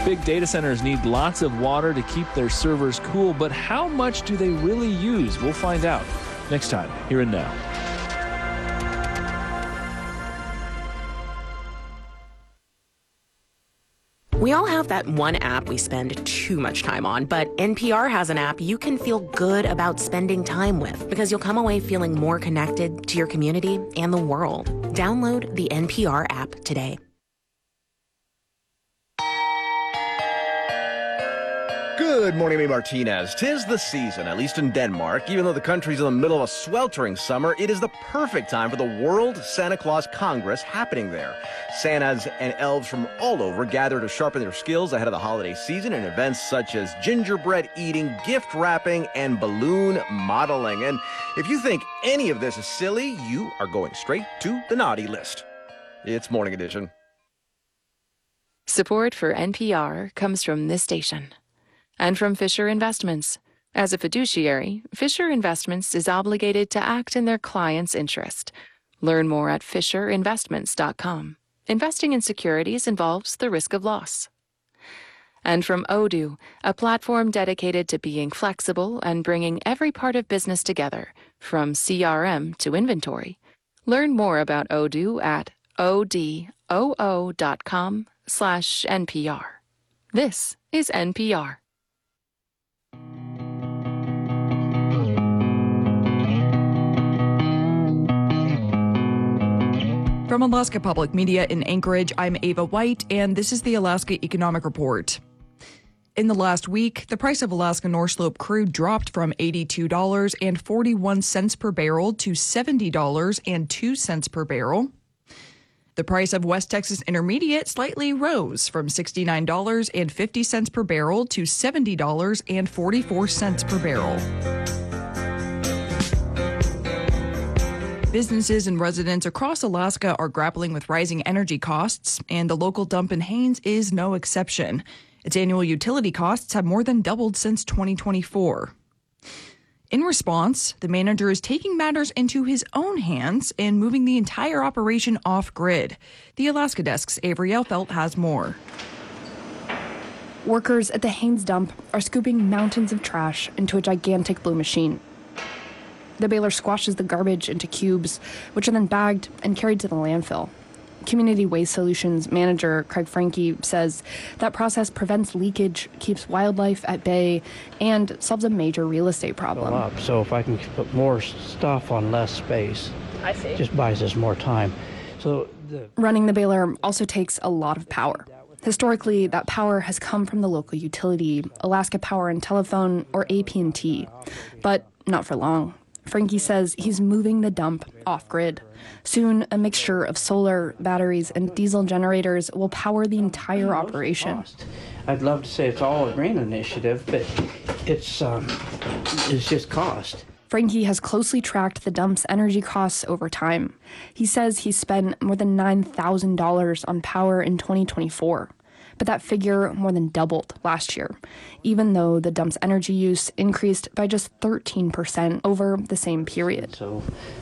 Big data centers need lots of water to keep their servers cool, but how much do they really use? We'll find out next time, here and now. We all have that one app we spend too much time on, but NPR has an app you can feel good about spending time with because you'll come away feeling more connected to your community and the world. Download the NPR app today. Good morning, me Martinez. 'Tis the season, at least in Denmark. Even though the country's in the middle of a sweltering summer, it is the perfect time for the World Santa Claus Congress happening there. Santas and elves from all over gather to sharpen their skills ahead of the holiday season in events such as gingerbread eating, gift wrapping, and balloon modeling. And if you think any of this is silly, you are going straight to the naughty list. It's Morning Edition. Support for NPR comes from this station and from Fisher Investments. As a fiduciary, Fisher Investments is obligated to act in their client's interest. Learn more at FisherInvestments.com. Investing in securities involves the risk of loss. And from Odoo, a platform dedicated to being flexible and bringing every part of business together, from CRM to inventory. Learn more about Odoo at odoo.com/NPR. This is NPR. From Alaska Public Media in Anchorage, I'm Ava White, and this is the Alaska Economic Report. In the last week, the price of Alaska North Slope crude dropped from $82.41 per barrel to $70.02 per barrel. The price of West Texas Intermediate slightly rose from $69.50 per barrel to $70.44 per barrel. Businesses and residents across Alaska are grappling with rising energy costs, and the local dump in Haines is no exception. Its annual utility costs have more than doubled since 2024. In response, the manager is taking matters into his own hands and moving the entire operation off-grid. The Alaska Desk's Avery Elfelt has more. Workers at the Haines dump are scooping mountains of trash into a gigantic blue machine. The baler squashes the garbage into cubes, which are then bagged and carried to the landfill. Community Waste Solutions manager Craig Franke says that process prevents leakage, keeps wildlife at bay, and solves a major real estate problem. So if I can put more stuff on less space, I see. It just buys us more time. Running the baler also takes a lot of power. Historically, that power has come from the local utility, Alaska Power and Telephone, or AT&T, but not for long. Franke says he's moving the dump off-grid. Soon, a mixture of solar, batteries, and diesel generators will power the entire operation. I'd love to say it's all a green initiative, but it's just cost. Franke has closely tracked the dump's energy costs over time. He says he spent more than $9,000 on power in 2024. But that figure more than doubled last year, even though the dump's energy use increased by just 13% over the same period. So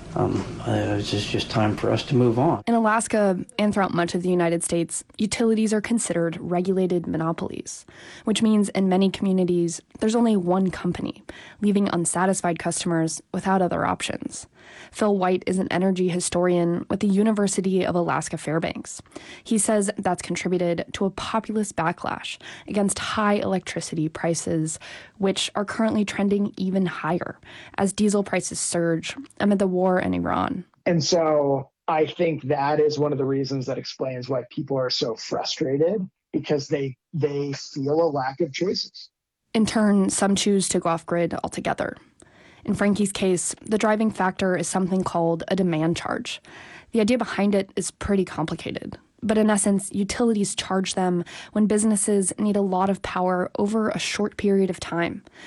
it's just time for us to move on. In Alaska and throughout much of the United States, utilities are considered regulated monopolies, which means in many communities, there's only one company, leaving unsatisfied customers without other options. Phil White is an energy historian with the University of Alaska Fairbanks. He says that's contributed to a populist backlash against high electricity prices, which are currently trending even higher as diesel prices surge amid the war in Iran. And so I think that is one of the reasons that explains why people are so frustrated, because they feel a lack of choices. In turn, some choose to go off-grid altogether. In Franke's case, the driving factor is something called a demand charge. The idea behind it is pretty complicated. But in essence, utilities charge them when businesses need a lot of power over a short period of time,